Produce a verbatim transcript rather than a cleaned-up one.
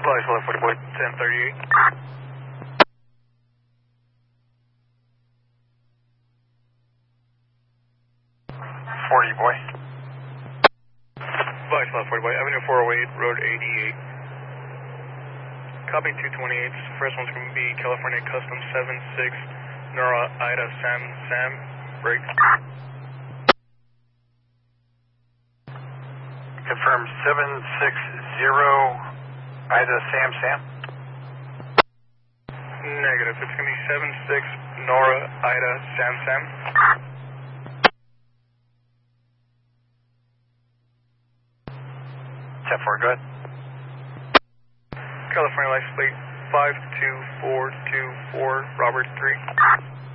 Flight Solo forty boy, ten thirty-eight. forty boy. Flight Solo forty boy, Avenue four oh eight, Road eighty-eight. Copy two twenty-eight. First one's going to be California Custom seven six, Nora Ida Sam Sam, break. Confirm seven six zero Ida Sam Sam. Negative. It's going to be seven six Nora Ida Sam Sam. ten four, go ahead. California license plate five two four two four, Robert three.